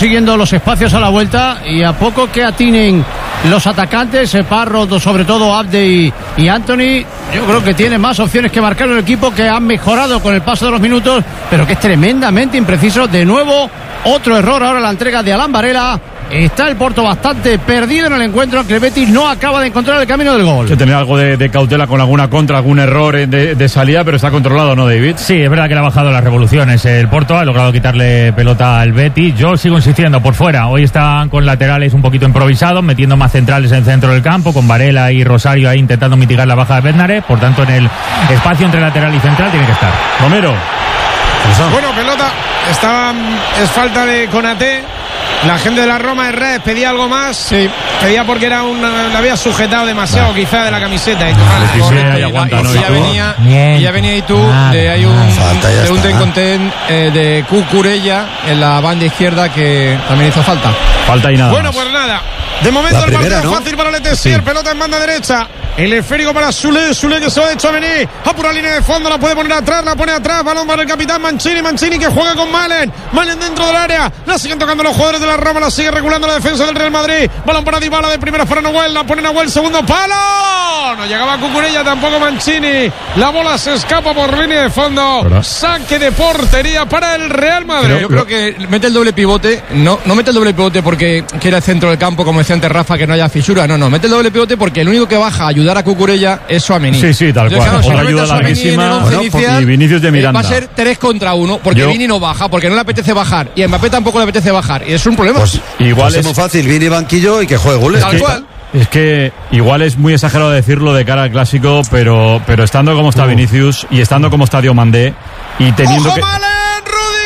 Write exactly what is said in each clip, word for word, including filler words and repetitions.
Siguiendo los espacios a la vuelta y a poco que atinen los atacantes, Parro, sobre todo Abde y, y Anthony, yo creo que tiene más opciones que marcar el equipo, que han mejorado con el paso de los minutos, pero que es tremendamente impreciso. De nuevo, otro error ahora la entrega de Alan Varela. Está el Porto bastante perdido en el encuentro, aunque el Betis no acaba de encontrar el camino del gol. Que tener algo de, de cautela con alguna contra, algún error de, de salida, pero está controlado, ¿no, David? Sí, es verdad que le ha bajado las revoluciones. El Porto ha logrado quitarle pelota al Betis. Yo sigo insistiendo, por fuera. Hoy están con laterales un poquito improvisados, metiendo más centrales en el centro del campo, con Varela y Rosario ahí intentando mitigar la baja de Bednarek. Por tanto, en el espacio entre lateral y central tiene que estar. Romero. Bueno, pelota. Está, es falta de Konaté. La gente de la Roma de Red pedía algo más. Sí. Pedía porque era una, la había sujetado demasiado, nah. quizá, de la camiseta. Y, vale, correcto, y, aguanta, y, ¿no? y ya venía, y ya venía y tú Nada, de hay un falta, de un está. ten eh, de Cucurella en la banda izquierda que también hizo falta. Falta y nada. Bueno, más. pues nada. De momento La el primera, partido ¿no? fácil para el E T S. Sí. Pelota en banda derecha. El esférico para Sule, Sule que se lo ha hecho a venir. A pura línea de fondo, la puede poner atrás, la pone atrás. Balón para el capitán Mancini, Mancini que juega con Malen. Malen dentro del área. La siguen tocando los jugadores de la Roma, la sigue regulando la defensa del Real Madrid. Balón para Dybala de primeras para Nahuel. La pone Nahuel, segundo palo. No llegaba Cucurella, tampoco Mancini. La bola se escapa por línea de fondo. ¿Verdad? Saque de portería para el Real Madrid. Pero yo creo que mete el doble pivote. No, no mete el doble pivote porque quiere el centro del campo, como decía antes Rafa, que no haya fisura. No, no, mete el doble pivote porque el único que baja a ayudar a Cucurella es Tchouaméni. Sí, sí, tal cual. Entonces, Otra ayuda larguísima. Bueno, y Vinicius de Miranda. Eh, va a ser tres contra uno porque yo... Vini no baja, porque no le apetece bajar. Y a Mbappé tampoco le apetece bajar. Y es un problema. Pues, igual pues es es muy fácil, Vini banquillo y que juegue goles. Tal cual. Es que igual es muy exagerado decirlo de cara al clásico, pero, pero estando como está uh. Vinicius y estando como está Diomandé y teniendo ¡Ojo, que... Malen!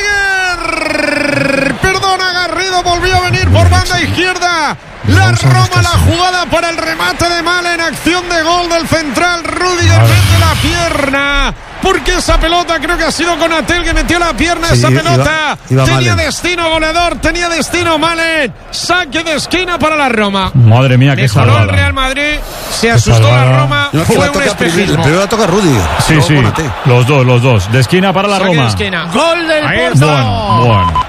¡Rudiger! Perdona, Garrido volvió a venir por banda izquierda. La Roma, la jugada para el remate de Malen, acción de gol del central. Rudiger mete la pierna. Porque esa pelota creo que ha sido Konaté que metió la pierna. Sí, esa pelota iba, iba tenía Malen. Destino goleador, tenía destino Malen. Saque de esquina para la Roma. Madre mía, qué salvada. Mejoró el Real Madrid, se asustó la Roma. No, fue la un espejismo. Primero la toca Rudiger. Sí, sí, Konaté. Los dos, los dos. De esquina para la Saque Roma. De esquina. Gol del Ahí Porto. Bueno, bueno.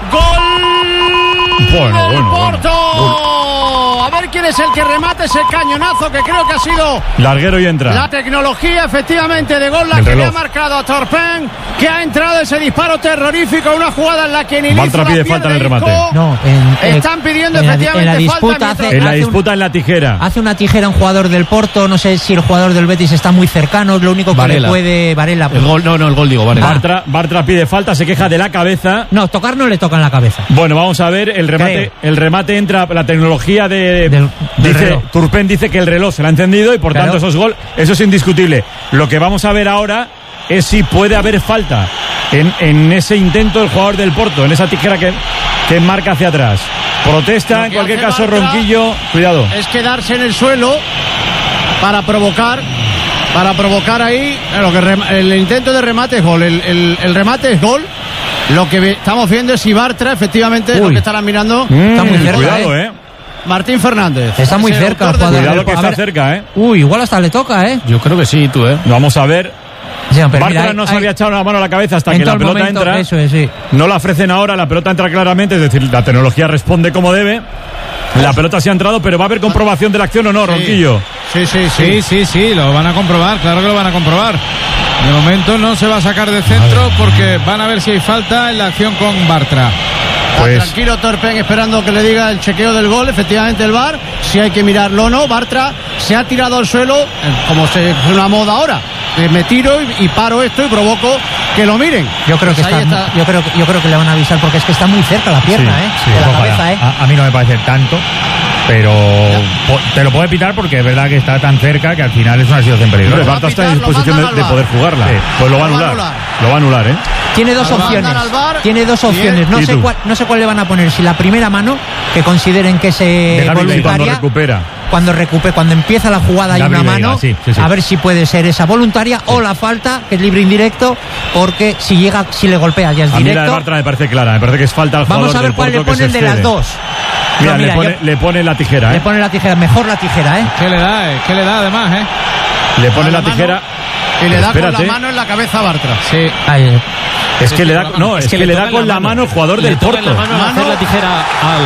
Gol Bueno, del bueno, Porto. bueno. A ver quién es el que remate ese cañonazo que creo que ha sido larguero y entra. La tecnología efectivamente de gol la el que reloj. le ha marcado a Torpen, que ha entrado ese disparo terrorífico, una jugada en la que ni Bartra pide falta en el remate. No, en, están pidiendo en la, efectivamente en la disputa falta hace, en la hace disputa un, en la tijera. Hace una tijera un jugador del Porto, no sé si el jugador del Betis está muy cercano, lo único que Varela. le puede Varela. El gol, no, no, el gol digo, Varela. Bartra, Bartra pide falta, se queja de la cabeza. No, tocar no le toca en la cabeza. Bueno, vamos a ver, el remate, el remate entra, la tecnología de... Del, del dice, reloj. Turpen dice que el reloj se lo ha encendido y por Claro. tanto eso es gol, eso es indiscutible. Lo que vamos a ver ahora es si puede haber falta en, en ese intento del jugador del Porto, en esa tijera que, que marca hacia atrás. Protesta, en cualquier caso Bartra Ronquillo, cuidado. es quedarse en el suelo para provocar para provocar ahí lo que rem, el intento de remate es gol, el, el, el remate es gol. Lo que ve, estamos viendo es si Bartra efectivamente Uy. lo que estarán mirando Mm, Está muy cerca, cuidado, eh. eh. Martín Fernández Está muy es el cerca el autor de- jugador. Cuidado que A está ver. cerca, eh. Uy, igual hasta le toca, ¿eh? Yo creo que sí, tú, ¿eh? Vamos a ver. Sí, pero Bartra mira, hay- no se hay- había echado la mano a la cabeza hasta en que la todo el pelota momento, entra. Eso es, sí. No la ofrecen ahora, la pelota entra claramente, es decir, la tecnología responde como debe. La pelota sí ha entrado, pero va a haber comprobación de la acción o no, Sí. Ronquillo. sí, sí, sí, Sí, sí, sí, lo van a comprobar, claro que lo van a comprobar. De momento no se va a sacar de centro porque van a ver si hay falta en la acción con Bartra. Pues Tranquilo Torpen esperando que le diga el chequeo del gol, efectivamente el V A R, si hay que mirarlo o no. Bartra se ha tirado al suelo, eh, como se, es una moda ahora, eh, me tiro y, y paro esto y provoco que lo miren. Yo creo que Pues ahí está, está. yo creo que yo creo que le van a avisar porque es que está muy cerca la pierna, Sí, ¿eh? sí, de la Ojalá. cabeza, ¿eh? A, a mí no me parece tanto, pero po- te lo puede pitar porque es verdad que está tan cerca que al final es una situación hombre, peligrosa. Bartra está en pitar, lo disposición de, mandan de al poder V A R. jugarla. Sí. Pues lo va a Lo va a anular. anular. Lo va a anular, ¿eh? Tiene dos Lo opciones. mandan al V A R. Tiene dos Bien. opciones. No ¿Y sé tú? cuál, no sé cuál le van a poner. Si la primera mano, que consideren que es eh, De Gavi Veiga cuando voluntaria. recupera. Cuando recupere, cuando empieza la jugada hay Gavi una Veiga, mano. sí, sí, sí. A ver si puede ser esa voluntaria o la falta, que es libre indirecto, porque si llega, si le golpea ya es A mí la de directo. Bartra me parece clara, me parece que es falta al jugador Vamos a ver del cuál le Porto que se ponen de las excede. dos. Mira, No, le, mira, pone, yo- le pone la tijera, Le ¿eh? pone la tijera, mejor la tijera, ¿eh? ¿Qué le da? eh? ¿Qué le da además, eh? Le pone A la la mano. tijera. Y le da Espérate. con la mano en la cabeza a Bartra. Sí. Ahí. Es que le da, no, es que le da con la mano el jugador del Porto. La mano a hacer la tijera a